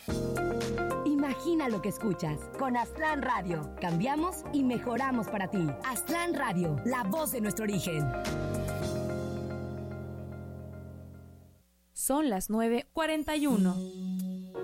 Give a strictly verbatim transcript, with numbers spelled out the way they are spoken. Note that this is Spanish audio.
Imagina lo que escuchas. Con Aztlán Radio. Cambiamos y mejoramos para ti. Aztlán Radio, la voz de nuestro origen. Son las nueve cuarenta y uno.